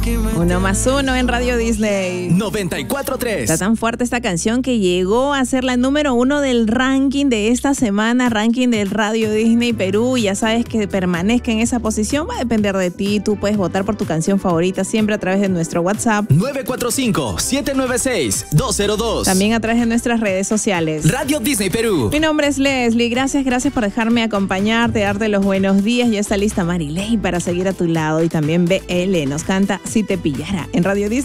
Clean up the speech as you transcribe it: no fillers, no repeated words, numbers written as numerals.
1+1 en Radio Disney 94.3. Está tan fuerte esta canción que llegó a ser la número 1 del ranking de esta semana, ranking del Radio Disney Perú. Y ya sabes que permanezca en esa posición va a depender de ti. Tú puedes votar por tu canción favorita siempre a través de nuestro WhatsApp 945-796-202. También a través de nuestras redes sociales. Radio Disney Perú. Mi nombre es Leslie. Gracias por dejarme acompañarte, darte los buenos días. Ya está lista Marilei para seguir a tu lado. Y también BL nos canta Si te pillara en Radio Disney.